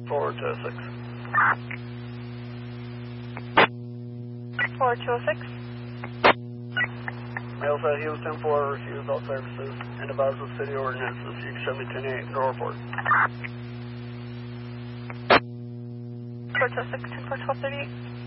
4206. 4206. Mail said Houston 4 refused all services and advised the city ordinances. You can show me 10-8 and report. 4206, 10-4, 1238.